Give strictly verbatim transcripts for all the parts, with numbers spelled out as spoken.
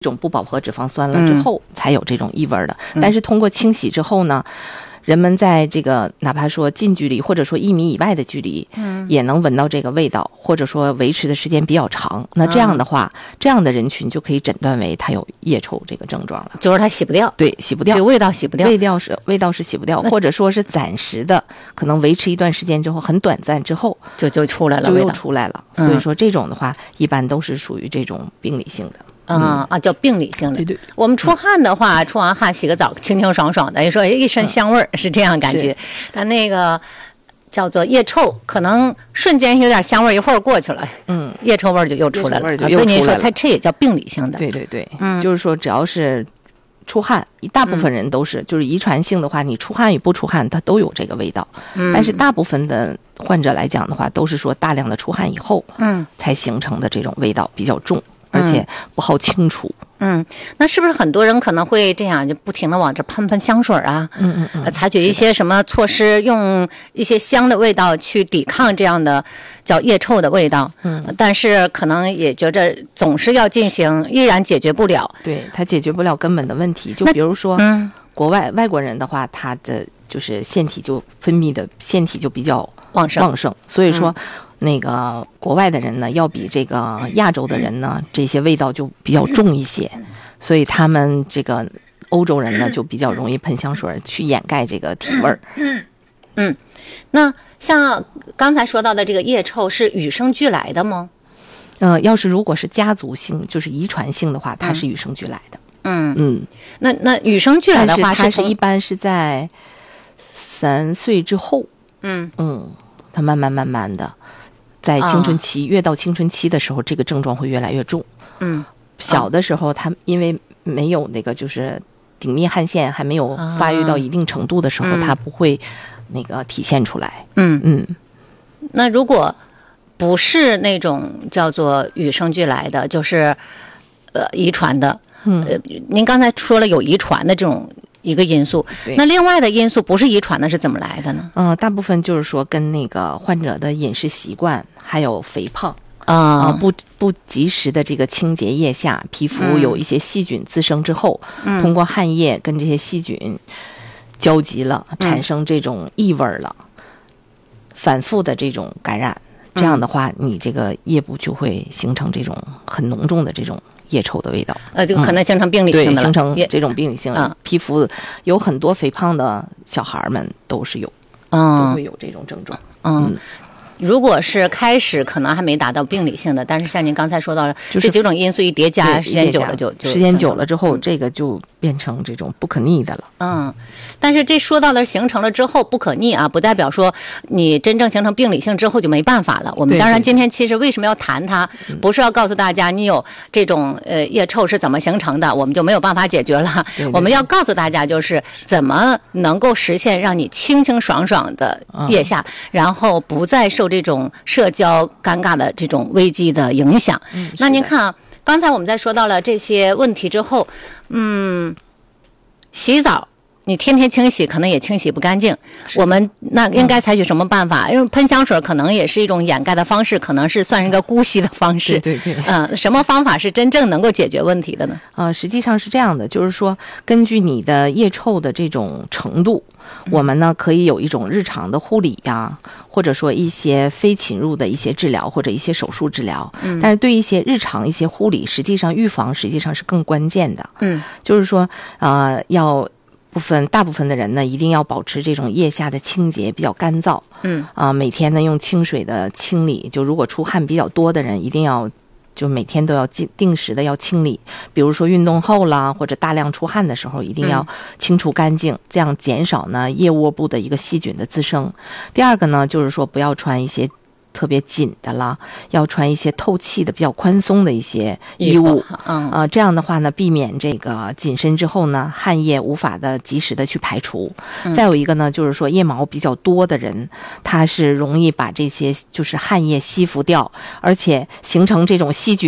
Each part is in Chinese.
这种不饱和脂肪酸了之后才有这种异味的。嗯、但是通过清洗之后呢，人们在这个哪怕说近距离或者说一米以外的距离，嗯，也能闻到这个味道，或者说维持的时间比较长。那这样的话，嗯、这样的人群就可以诊断为他有腋臭这个症状了， 就是他洗不掉， 对，洗不掉， 这个味道洗不掉， 味道是味道是洗不掉，或者说是暂时的，可能维持一段时间之后，很短暂之后就就出来了， 就又出来了。所以说这种的话，一般都是属于这种病理性的。 啊、嗯、啊，叫病理性的。 对对， 我们出汗的话，嗯、出完汗洗个澡，清清爽爽的，你说一身香味儿、嗯、是这样感觉。但那个叫做腋臭，可能瞬间有点香味儿，一会儿过去了，嗯，腋臭味儿就又出来了。 啊、 所以您说它这也叫病理性的。 对对对，嗯，就是说只要是出汗，一大部分人都是，嗯、就是遗传性的话，你出汗与不出汗，它都有这个味道。嗯，但是大部分的患者来讲的话，都是说大量的出汗以后，嗯，才形成的这种味道比较重。而且不好清除。 嗯，那是不是很多人可能会这样，就不停的往这喷喷香水啊？嗯嗯嗯，采取一些什么措施，用一些香的味道去抵抗这样的叫腋臭的味道？嗯，但是可能也觉着总是要进行，依然解决不了。 对，它解决不了根本的问题。就比如说，嗯，国外外国人的话，他的就是腺体就分泌的腺体就比较旺盛旺盛，所以说。嗯那个国外的人呢，要比这个亚洲的人呢，这些味道就比较重一些，所以他们这个欧洲人呢，就比较容易喷香水去掩盖这个体味儿。 嗯，那像刚才说到的这个腋臭是与生俱来的吗？ 呃，要是如果是家族性，就是遗传性的话，它是与生俱来的。 嗯嗯，那那与生俱来的话， 它是一般是在三岁之后。 嗯嗯，它慢慢慢慢的。在青春期、哦、越到青春期的时候，这个症状会越来越重。 嗯， 小的时候，他因为没有那个就是顶面汗腺还没有发育到一定程度的时候，它、嗯、不会那个体现出来。 嗯嗯。 那如果不是那种叫做与生俱来的，就是呃遗传的， 嗯， 呃，您刚才说了有遗传的这种。一个因素，那另外的因素不是遗传的是怎么来的呢？ 嗯、呃，大部分就是说跟那个患者的饮食习惯，还有肥胖啊、 呃，不不及时的这个清洁腋下，皮肤有一些细菌滋生之后，嗯、通过汗液跟这些细菌交集了，产生这种异味了，嗯、反复的这种感染，这样的话，你这个腋部就会形成这种很浓重的这种。腋臭的味道， 呃，就可能形成病理性的了、 嗯、对，形成这种病理性的、嗯、皮肤，有很多肥胖的小孩们都是有， 嗯， 都会有这种症状， 嗯。嗯如果是开始可能还没达到病理性的，但是像您刚才说到了，就是、这几种因素一叠加，时间久了就就时间久了之后，这个就变成这种不可逆的了。 嗯，但是这说到的形成了之后不可逆啊，不代表说你真正形成病理性之后就没办法了。我们当然今天其实为什么要谈它，不是要告诉大家你有这种呃腋臭是怎么形成的，我们就没有办法解决了。 对对对， 我们要告诉大家就是怎么能够实现让你清清爽爽的腋下，嗯、然后不再受这种社交尴尬的这种危机的影响。 嗯、 那您看啊，刚才我们在说到了这些问题之后，嗯，洗澡你天天清洗可能也清洗不干净，我们那应该采取什么办法？嗯、因为喷香水可能也是一种掩盖的方式，可能是算是一个姑息的方式。 对对对。 嗯、呃，什么方法是真正能够解决问题的呢？ 啊、呃，实际上是这样的，就是说根据你的腋臭的这种程度。我们呢可以有一种日常的护理呀，或者说一些非侵入的一些治疗，或者一些手术治疗。嗯，但是对一些日常一些护理，实际上预防实际上是更关键的。 嗯， 就是说，呃，要部分大部分的人呢，一定要保持这种腋下的清洁比较干燥。 嗯， 啊、呃，每天呢用清水的清理，就如果出汗比较多的人，一定要。就每天都要定时的要清理，比如说运动后啦，或者大量出汗的时候，一定要清除干净，嗯、这样减少呢腋窝部的一个细菌的滋生。第二个呢，就是说不要穿一些特别紧的啦，要穿一些透气的、比较宽松的一些衣物。 嗯， 呃，这样的话呢，避免这个紧身之后呢，汗液无法的及时的去排除。嗯、再有一个呢，就是说腋毛比较多的人，他是容易把这些就是汗液吸附掉，而且形成这种细菌。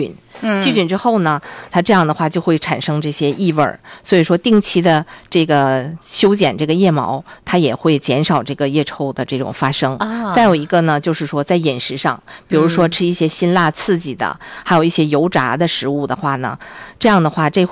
细菌之后呢，它这样的话就会产生这些异味儿。所以说，定期的这个修剪这个腋毛，它也会减少这个腋臭的这种发生。 啊、 再有一个呢，就是说在饮食上，比如说吃一些辛辣刺激的，嗯、还有一些油炸的食物的话呢，这样的话这